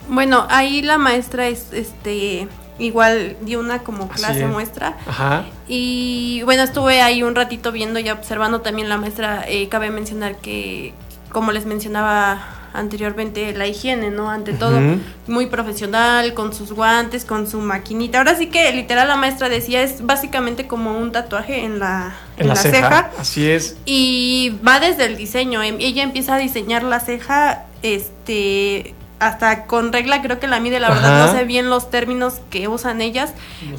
Bueno, ahí la maestra igual dio una como clase muestra. Ajá. Y bueno, estuve ahí un ratito viendo y observando también la maestra. Cabe mencionar que, como les mencionaba anteriormente, la higiene, ¿no? Ante todo, muy profesional, con sus guantes, con su maquinita. Ahora sí que literal la maestra decía, es básicamente como un tatuaje en la ceja. Así es. Y va desde el diseño. Ella empieza a diseñar la ceja, hasta con regla, creo que la mide, la verdad no sé bien los términos que usan ellas,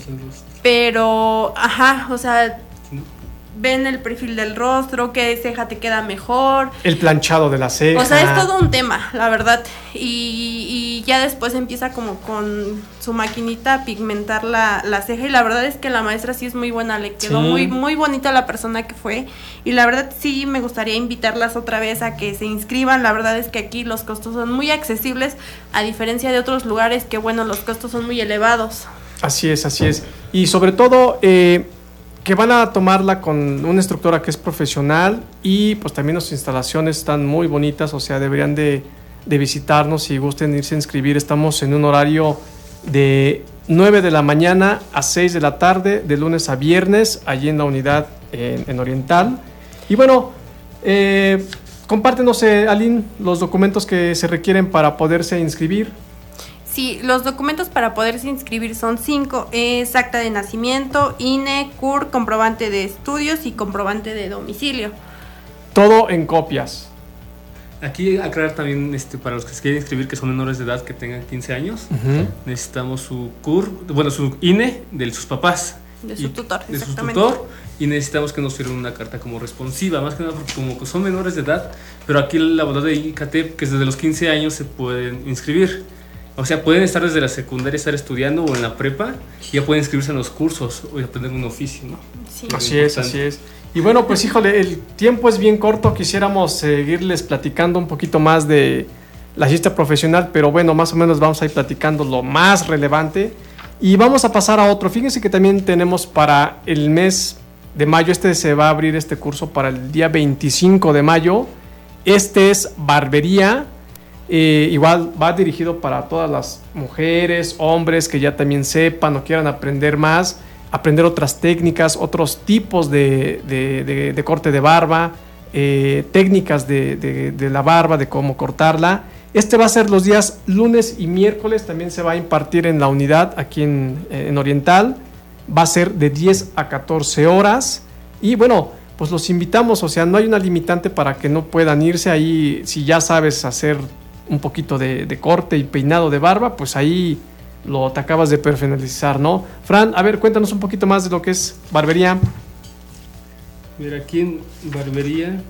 pero o sea, ven el perfil del rostro, qué ceja te queda mejor, el planchado de la ceja, o sea, es todo un tema, la verdad, y ya después empieza como con su maquinita a pigmentar la ceja, y la verdad es que la maestra sí es muy buena, le quedó muy, muy bonita la persona que fue, y la verdad sí me gustaría invitarlas otra vez a que se inscriban. La verdad es que aquí los costos son muy accesibles, a diferencia de otros lugares que, bueno, los costos son muy elevados. Así es, y sobre todo que van a tomarla con una instructora que es profesional, y pues también las instalaciones están muy bonitas, o sea, deberían de visitarnos si gusten irse a inscribir. Estamos en un horario de 9 de la mañana a 6 de la tarde, de lunes a viernes, allí en la unidad en Oriental. Y bueno, compártenos, Aline, los documentos que se requieren para poderse inscribir. Sí, los documentos para poderse inscribir son 5, es acta de nacimiento, INE, CUR, comprobante de estudios y comprobante de domicilio. Todo en copias. Aquí aclarar también, para los que se quieren inscribir, que son menores de edad, que tengan 15 años, necesitamos su CUR, su INE de sus papás. De su tutor, exactamente. De su tutor, y necesitamos que nos firmen una carta como responsiva, más que nada porque como que son menores de edad, pero aquí la bondad de ICATEP, que es desde los 15 años se pueden inscribir. O sea, pueden estar desde la secundaria, estar estudiando, o en la prepa, y ya pueden inscribirse en los cursos o aprender un oficio, ¿no? Sí. Así es. Y bueno, pues híjole, el tiempo es bien corto, quisiéramos seguirles platicando un poquito más de la ciencia profesional, pero bueno, más o menos vamos a ir platicando lo más relevante. Y vamos a pasar a otro. Fíjense que también tenemos para el mes de mayo, se va a abrir este curso para el día 25 de mayo. Es barbería. Igual va dirigido para todas las mujeres, hombres que ya también sepan o quieran aprender más, aprender otras técnicas, otros tipos de corte de barba, técnicas de la barba, de cómo cortarla. Va a ser los días lunes y miércoles, también se va a impartir en la unidad aquí en Oriental, va a ser de 10 a 14 horas y bueno, pues los invitamos, o sea, no hay una limitante para que no puedan irse ahí. Si ya sabes hacer un poquito de corte y peinado de barba, pues ahí te acabas de profesionalizar, ¿no? Fran, a ver, cuéntanos un poquito más de lo que es barbería. Mira, aquí en barbería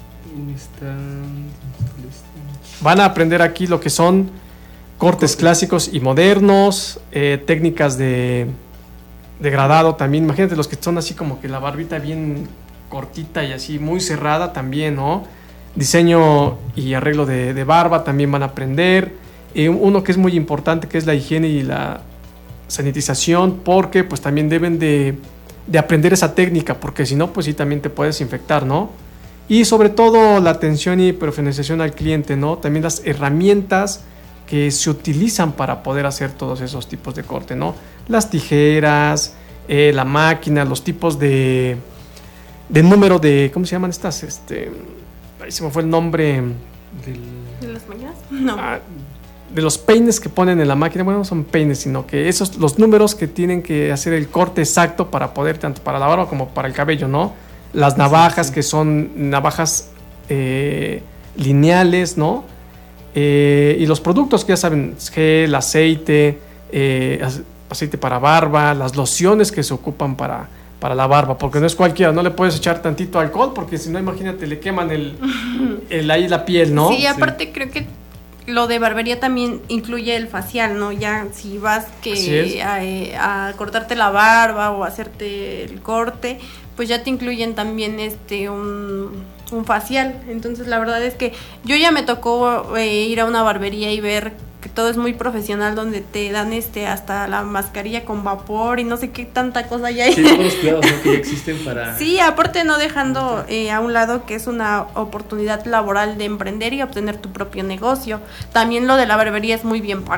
van a aprender aquí lo que son cortes clásicos y modernos, técnicas de degradado también. Imagínate los que son así como que la barbita bien cortita y así muy cerrada también, ¿no? Diseño y arreglo de barba también van a aprender. Uno que es muy importante, que es la higiene y la sanitización, porque pues también deben de aprender esa técnica, porque si no, pues sí también te puedes infectar, ¿no? Y sobre todo la atención y profesionalización al cliente, ¿no? También las herramientas que se utilizan para poder hacer todos esos tipos de corte, ¿no? Las tijeras, la máquina, los tipos de número de, ¿cómo se llaman estas? Ahí se me fue el nombre. ¿De las máquinas? No. De los peines que ponen en la máquina. Bueno, no son peines, sino que los números que tienen que hacer el corte exacto para poder, tanto para la barba como para el cabello, ¿no? Las navajas, que son navajas lineales, ¿no? Y los productos que ya saben, gel, aceite, aceite para barba, las lociones que se ocupan para la barba, porque no es cualquiera, no le puedes echar tantito alcohol, porque si no, imagínate, le queman ahí la piel, ¿no? Sí, aparte creo que lo de barbería también incluye el facial, ¿no? Ya si vas a cortarte la barba o hacerte el corte, pues ya te incluyen también un facial. Entonces la verdad es que yo ya me tocó ir a una barbería y ver que todo es muy profesional, donde te dan hasta la mascarilla con vapor y no sé qué tanta cosa ya hay. Sí, todos los cuidados, ¿no?, que ya existen para... Sí, aparte no dejando a un lado que es una oportunidad laboral de emprender y obtener tu propio negocio. También lo de la barbería es muy bien